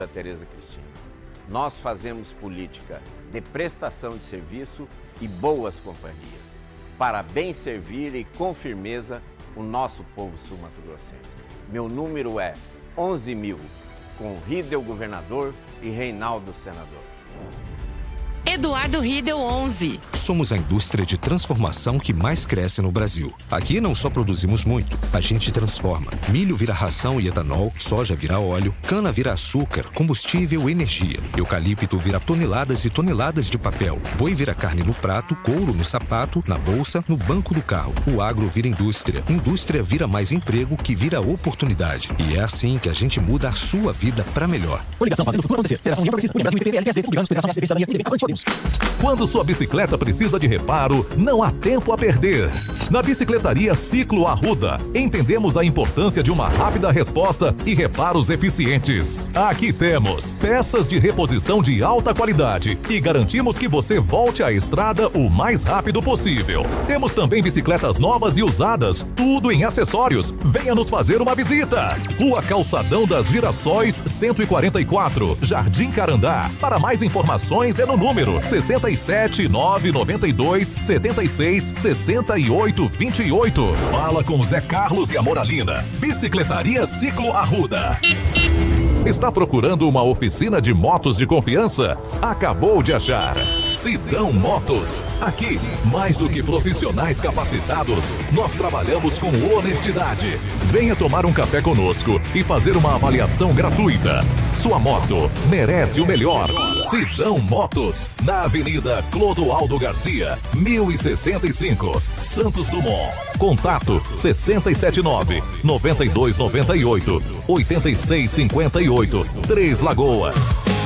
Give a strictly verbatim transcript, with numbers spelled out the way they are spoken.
da Tereza Cristina. Nós fazemos política de prestação de serviço e boas companhias, para bem servir e com firmeza o nosso povo sul-mato-grossense. Meu número é onze mil, com Riedel governador e Reinaldo senador. Eduardo Riedel onze. Somos a indústria de transformação que mais cresce no Brasil. Aqui não só produzimos muito, a gente transforma. Milho vira ração e etanol, soja vira óleo, cana vira açúcar, combustível e energia. Eucalipto vira toneladas e toneladas de papel. Boi vira carne no prato, couro no sapato, na bolsa, no banco do carro. O agro vira indústria. Indústria vira mais emprego, que vira oportunidade. E é assim que a gente muda a sua vida para melhor. Coligação Fazendo o Futuro acontecer. Federação União Progressista, União Brasil, I P P L, P S D, Republicanos, Federação S D P, Cidadania, I D B, Avante Podemos. Quando sua bicicleta precisa de reparo, não há tempo a perder. Na Bicicletaria Ciclo Arruda, entendemos a importância de uma rápida resposta e reparos eficientes. Aqui temos peças de reposição de alta qualidade e garantimos que você volte à estrada o mais rápido possível. Temos também bicicletas novas e usadas, tudo em acessórios. Venha nos fazer uma visita. Rua Calçadão das Girassóis, cento e quarenta e quatro, Jardim Carandá. Para mais informações é no número sessenta e sete, nove noventa e dois, setenta e seis, sessenta e oito, vinte e oito. Fala com Zé Carlos e a Moralina. Bicicletaria Ciclo Arruda. Está procurando uma oficina de motos de confiança? Acabou de achar. Sidão Motos. Aqui, mais do que profissionais capacitados, nós trabalhamos com honestidade. Venha tomar um café conosco e fazer uma avaliação gratuita. Sua moto merece o melhor. Sidão Motos, na Avenida Clodoaldo Garcia, mil e sessenta e cinco, Santos Dumont. Contato sessenta e sete nove, noventa e dois noventa e oito, oitenta e seis cinquenta e oito, Três Lagoas.